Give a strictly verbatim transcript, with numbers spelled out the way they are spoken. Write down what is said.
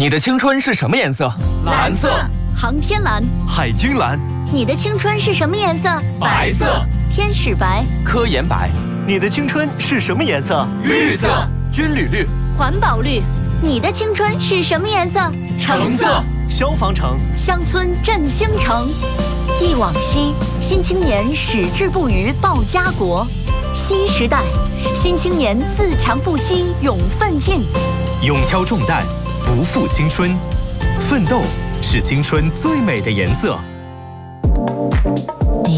你的青春是什么颜色？ 蓝色。 航天蓝。 海军蓝。 你的青春是什么颜色？ 白色。 天使白。 科研白。 你的青春是什么颜色？ 绿色。 军旅绿。 环保绿。你的青春是什么颜色？ 橙色。 消防橙。 乡村振兴城。忆往昔，新青年矢志不渝报家国。新时代，新青年自强不息勇奋进。 勇挑重担，不负青春，奋斗是青春最美的颜色。